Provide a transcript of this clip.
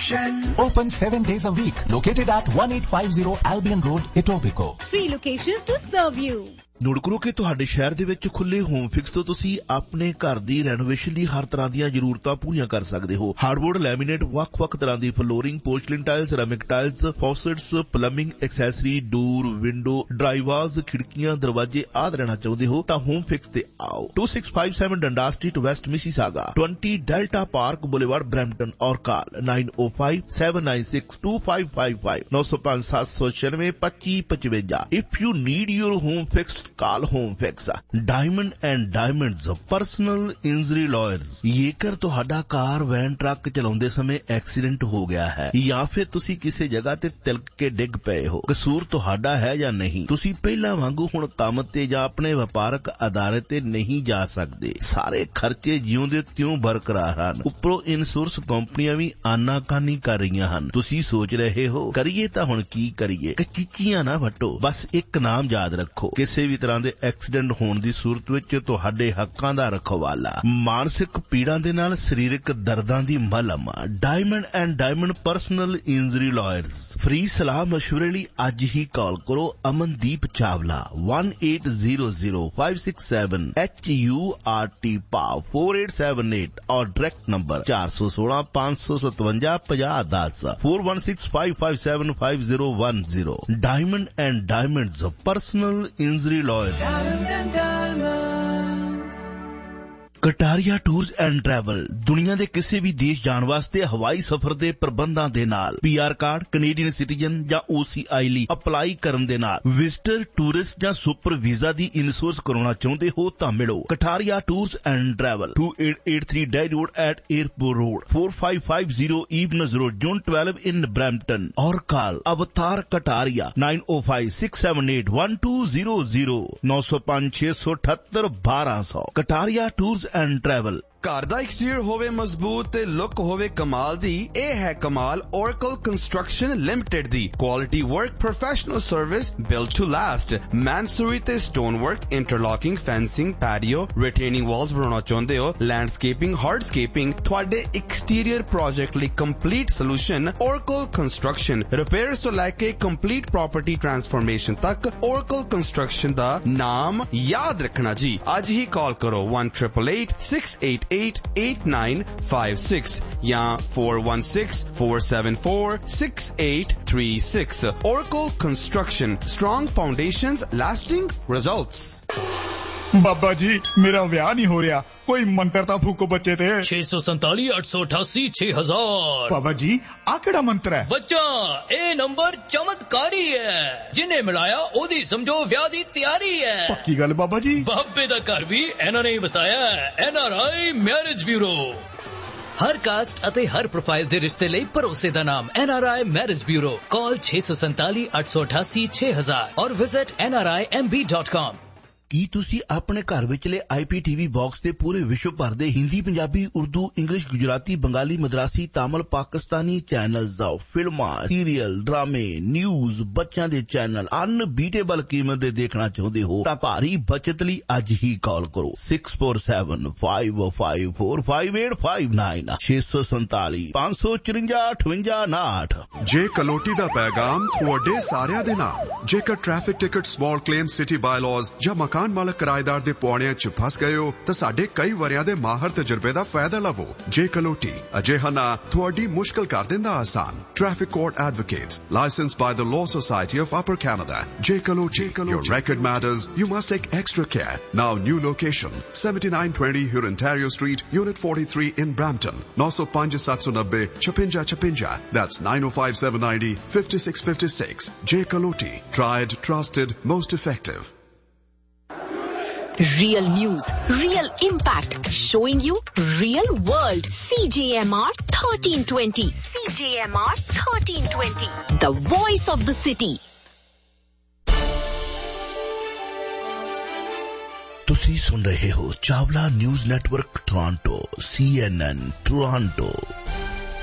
Construction. Open 7 days a week. Located at 1850 Albion Road, Etobicoke. 3 locations to serve you. Note ਕਰੋ ਕਿ ਤੁਹਾਡੇ ਸ਼ਹਿਰ ਦੇ ਵਿੱਚ ਖੁੱਲੇ ਹੋਮ ਫਿਕਸ ਤੋਂ ਤੁਸੀਂ ਆਪਣੇ ਘਰ ਦੀ ਰੈਨੋਵੇਸ਼ਨ ਲਈ ਹਰ ਤਰ੍ਹਾਂ ਦੀਆਂ ਜ਼ਰੂਰਤਾਂ ਪੂਰੀਆਂ ਕਰ ਸਕਦੇ ਹੋ। ਹਾਰਡਵੁੱਡ, ਲੈਮੀਨੇਟ, ਵੱਖ-ਵੱਖ ਤਰ੍ਹਾਂ ਦੀ flooring, ਪੋਰਸਲਿਨ tiles, ceramic tiles, ਫੌਸਟਸ, plumbing accessory, ਡੋਰ, ਵਿੰਡੋ, ਡਰਾਈਵਾਜ਼, ਖਿੜਕੀਆਂ, ਦਰਵਾਜ਼ੇ ਆਦਿ ਲੈਣਾ ਚਾਹੁੰਦੇ ਹੋ ਤਾਂ ਹੋਮ ਫਿਕਸ ਤੇ ਆਓ। 2657 ਡੰਡਾਸ street, West Mississauga, 20 delta park boulevard, Brampton, ਔਰ ਕਾਲ 9057962555 905 796 2555। If you need your home fixed, call Home Fix. Diamond and Diamonds Personal Injury Lawyers। ਜੇਕਰ ਤੁਹਾਡਾ ਕਾਰ, ਵੈਨ, ਟਰੱਕ ਚਲਾਉਂਦੇ ਸਮੇਂ ਐਕਸੀਡੈਂਟ ਹੋ ਗਿਆ ਹੈ ਜਾਂ ਫਿਰ ਤੁਸੀਂ ਕਿਸੇ ਜਗ੍ਹਾ ਤੇ ਤਿਲਕ ਕੇ ਡਿੱਗ ਪਏ ਹੋ, ਕਸੂਰ ਤੁਹਾਡਾ ਹੈ ਜਾਂ ਨਹੀਂ, ਤੁਸੀਂ ਪਹਿਲਾਂ ਵਾਂਗੂ ਹੁਣ ਕੰਮ ਤੇ ਜਾਂ ਆਪਣੇ ਵਪਾਰਕ ਅਦਾਰੇ ਤੇ ਨਹੀਂ ਜਾ ਸਕਦੇ। ਸਾਰੇ ਖਰਚੇ ਜਿਉਂ ਦੇ ਤਿਉਂ ਬਰਕਰਾਰ ਹਨ। ਉੱਪਰੋਂ ਇੰਸ਼ੋਰੈਂਸ ਕੰਪਨੀਆਂ ਵੀ ਆਨਾਕਾਨੀ ਕਰ ਰਹੀਆਂ ਹਨ। ਤੁਸੀਂ ਸੋਚ ਰਹੇ ਹੋ ਕਰੀਏ ਤਾਂ ਹੁਣ ਕੀ ਕਰੀਏ? ਕਚੀਚੀਆਂ ਨਾ ਵੱਟੋ, ਬਸ ਇੱਕ ਨਾਮ ਯਾਦ ਰੱਖੋ। ਕਿਸੇ ਵੀ ਤਰ੍ਹਾਂ ਦੇ ਐਕਸੀਡੈਂਟ ਹੋਣ ਦੀ ਸੂਰਤ ਵਿੱਚ ਤੁਹਾਡੇ ਹੱਕਾਂ ਦਾ ਰਖਵਾਲਾ, ਮਾਨਸਿਕ ਪੀੜਾਂ ਦੇ ਨਾਲ ਸਰੀਰਕ ਦਰਦਾਂ ਦੀ ਮਲਮ। Diamond and diamond personal injury lawyers. Free ਸਲਾਹ ਮਸ਼ਵਰੇ ਲਈ ਅੱਜ ਹੀ ਕਾਲ ਕਰੋ ਅਮਨਦੀਪ ਚਾਵਲਾ 180567HURT PAV 4878 ਔਰ direct number 4165575010 4165575010। Diamond and diamonds personal injury lawyer. Kataria tours and travel ਦੁਨੀਆ ਦੇ ਕਿਸੇ ਵੀ ਦੇਸ਼ ਜਾਣ ਵਾਸਤੇ ਹਵਾਈ ਸਫ਼ਰ ਦੇ ਪ੍ਰਬੰਧਾਂ ਦੇ ਨਾਲ PR ਕਾਰਡ, ਕੈਨੇਡੀਅਨ ਸਿਟੀਜ਼ਨ ਜਾਂ OCI ਲਈ ਅਪਲਾਈ ਕਰਨ ਦੇ ਨਾਲ ਵਿਜ਼ਟਰ, ਟੂਰਿਸਟ ਜਾਂ ਸੁਪਰ ਵੀਜ਼ਾ ਦੀ ਇੰਸ਼ੋਰੈਂਸ ਕਰਾਉਣਾ ਚਾਹੁੰਦੇ ਹੋ ਤਾਂ ਮਿਲੋ Kataria tours and travel 2883 dad road at airport road 4550 evenings road zone 12 in Brampton और कॉल अवतार Kataria 9056781200 905-678-1200। Kataria tours and travel. ਘਰ ਦਾ ਐਕਸਟੀਰੀਅਰ ਹੋਵੇ ਮਜ਼ਬੂਤ ਤੇ ਲੁੱਕ ਹੋਵੇ ਕਮਾਲ ਦੀ, ਇਹ ਹੈ ਕਮਾਲ Oracle Construction Limited the. Quality work, professional service, build to last. ਮੈਨਸੂਰੀ ਤੇ stone work, ਇੰਟਰਲੌਕਿੰਗ, fencing, patio, ਰਿਟੇਨਿੰਗ Waltz ਬਣਾਉਣਾ ਚਾਹੁੰਦੇ ਹੋ, ਲੈਂਡਸਕੇਪਿੰਗ, ਹਾਰਡਸਕੇਪਿੰਗ, ਤੁਹਾਡੇ ਐਕਸਟੀਰੀਅਰ ਪ੍ਰੋਜੈਕਟ ਲਈ complete solution Oracle Construction। Repairs ਤੋਂ ਲੈ ਕੇ ਕੰਪਲੀਟ ਪ੍ਰੋਪਰਟੀ ਟਰਾਂਸਫਰਮੇਸ਼ਨ ਤੱਕ Oracle Construction ਦਾ ਨਾਮ ਯਾਦ ਰੱਖਣਾ ਜੀ। ਅੱਜ ਹੀ ਕਾਲ ਕਰੋ 1-888-688-8956 या 416-474-6836। Oracle Construction, strong foundations, lasting results। Baba ji ਮੇਰਾ ਵਿਆਹ ਨਹੀਂ ਹੋ ਰਿਹਾ, ਕੋਈ ਮੰਤਰ ਤਾਂ ਫੂਕੋ ਬੱਚੇ ਤੇ। 647 888 6000। ਬਾਬਾ ਜੀ ਆ ਕਿਹੜਾ ਮੰਤਰ ਹੈ? ਬੱਚਾ ਇਹ ਨੰਬਰ ਚਮਤਕਾਰੀ ਹੈ, ਜਿਹਨੇ ਮਿਲਾਇਆ ਉਹਦੀ ਸਮਝੋ ਵਿਆਹ ਦੀ ਤਿਆਰੀ ਹੈ। ਪੱਕੀ ਗੱਲ ਬਾਬਾ ਜੀ? ਬਾਬੇ ਦਾ ਘਰ ਵੀ ਇਹਨਾਂ ਨੇ ਵਸਾਇਆ ਹੈ। NRI marriage bureau. ਹਰ ਕਾਸਟ ਅਤੇ ਹਰ ਪ੍ਰੋਫਾਈਲ ਦੇ ਰਿਸ਼ਤੇ ਲਈ ਭਰੋਸੇ ਦਾ ਨਾਮ NRI ਮੈਰਿਜ ਬਿਊਰੋ। ਕਾਲ 647 888 6000 ਔਰ ਵਿਜ਼ਿਟ nrimb.com। ਕੀ ਤੁਸੀਂ ਆਪਣੇ ਘਰ ਵਿਚਲੇ IPTV ਬਾਕਸ ਤੇ ਪੂਰੇ ਵਿਸ਼ਵ ਭਰ ਦੇ ਹਿੰਦੀ, ਪੰਜਾਬੀ, ਉਰਦੂ, ਇੰਗਲਿਸ਼, ਗੁਜਰਾਤੀ, ਬੰਗਾਲੀ, ਮਦਰਾਸੀ, ਤਾਮਿਲ, ਪਾਕਿਸਤਾਨੀ ਚੈਨਲਜ਼, ਫਿਲਮਾਂ, ਸੀਰੀਅਲ, ਡਰਾਮੇ, ਨਿਊਜ਼, ਬੱਚਿਆਂ ਦੇ ਚੈਨਲ ਅਨਬੀਟੇਬਲ ਕੀਮਤ ਦੇ ਦੇਖਣਾ ਚਾਹੁੰਦੇ ਹੋ ਤਾਂ ਭਾਰੀ ਬਚਤ ਲਈ ਅੱਜ ਹੀ ਕਾਲ ਕਰੋ 6475545859 647 554 5859। ਜੇ ਕਲੋਟੀ ਦਾ ਪੈਗਾਮ ਤੁਹਾਡੇ ਸਾਰਿਆਂ ਦੇ ਨਾਲ। ਜੇਕਰ traffic ticket, small claim, city bylaws ਜਾਂ ਮਕਾਨ ਮਾਲਕ ਕਿਰਾਏਦਾਰ ਦੇ ਪੌੜਿਆਂ 'ਚ ਫਸ ਗਏ ਹੋ ਤਾਂ ਸਾਡੇ ਕਈ ਵਰਿਆਂ ਦੇ ਮਾਹਰ ਤਜਰਬੇ ਦਾ ਫਾਇਦਾ ਲਵੋ। ਜੇ ਕਲੋਟੀ ਅਜਿਹਾ ਨਾ ਤੁਹਾਡੀ ਮੁਸ਼ਕਲ ਕਰ ਦਿੰਦਾ ਆਸਾਨ। Traffic court advocates licensed by the law society of upper Canada. ਜੇ Kaloti, your record matters, you must take extra care. Now new location 7920 Huron Ontario Street, Unit 43 in Brampton 905 790 5656. That's 905 790 5656. J Kaloti, tried, trusted, most effective. Real news, real impact, showing you real world. CJMR 1320. CJMR 1320. The voice of the city. ਤੁਸੀਂ ਸੁਣ ਰਹੇ ਹੋ Chawla news network Toronto CNN Toronto.